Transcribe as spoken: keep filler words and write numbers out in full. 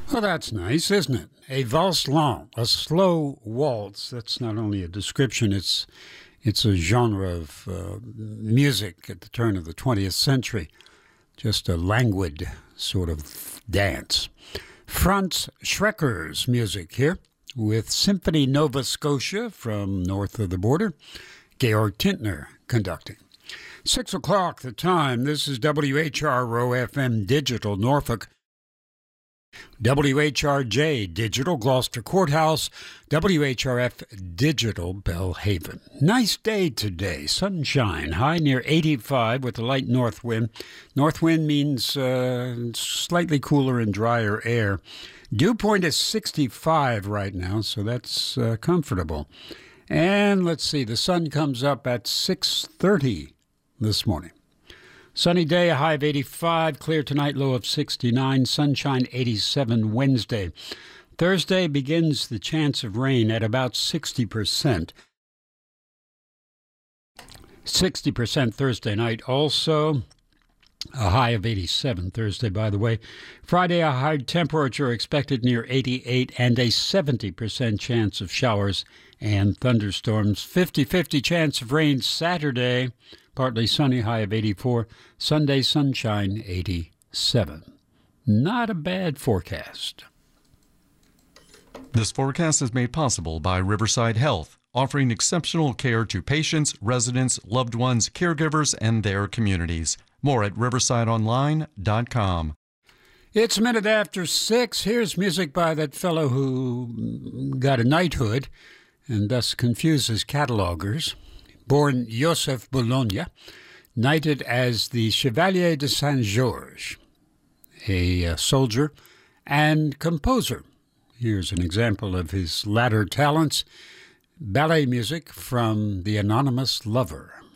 Well, that's nice, isn't it? A valse lente, a slow waltz. That's not only a description, it's it's a genre of uh, music at the turn of the twentieth century. Just a languid sort of dance. Franz Schrecker's music here with Symphony Nova Scotia from north of the border. Georg Tintner conducting. Six o'clock the time. This is W H R O F M Digital Norfolk. W H R J Digital Gloucester Courthouse, W H R F Digital Belhaven. Nice day today, sunshine, high near eighty-five with a light north wind. North wind means uh, slightly cooler and drier air. Dew point is sixty-five right now, so that's uh, comfortable. And let's see, the sun comes up at six thirty this morning. Sunny day, a high of eighty-five, clear tonight, low of sixty-nine, sunshine eighty-seven Wednesday. Thursday begins the chance of rain at about sixty percent. sixty percent Thursday night also. A high of eighty-seven Thursday, by the way. Friday, a high temperature expected near eighty-eight and a seventy percent chance of showers and thunderstorms. fifty-fifty chance of rain Saturday. Partly sunny, high of eighty-four. Sunday, sunshine, eighty-seven. Not a bad forecast. This forecast is made possible by Riverside Health, offering exceptional care to patients, residents, loved ones, caregivers, and their communities. More at riverside online dot com. It's a minute after six. Here's music by that fellow who got a knighthood and thus confuses catalogers. Born Joseph Bologna, knighted as the Chevalier de Saint-Georges, a uh, soldier and composer. Here's an example of his latter talents. Ballet music from The Anonymous Lover.